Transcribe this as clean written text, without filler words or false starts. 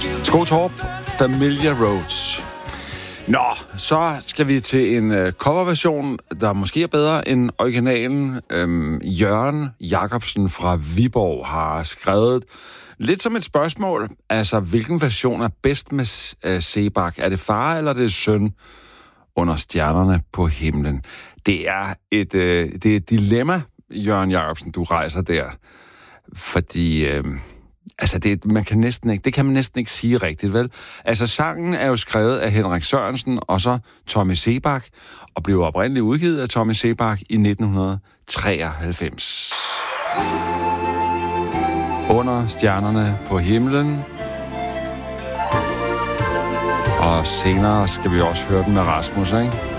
Skotorp, Familiar Roads. Nå, så skal vi til en coverversion, der måske er bedre end originalen. Jørgen Jacobsen fra Viborg har skrevet lidt som et spørgsmål. Altså, hvilken version er bedst med Sebak? Er det far eller det er søn under stjernerne på himlen? Det er et dilemma, Jørgen Jacobsen, du rejser der. Fordi... Altså, det kan man næsten ikke sige rigtigt, vel? Altså, sangen er jo skrevet af Henrik Sørensen og så Tommy Sebak, og blev oprindeligt udgivet af Tommy Sebak i 1993. Under stjernerne på himlen. Og senere skal vi også høre den med Rasmus, ikke?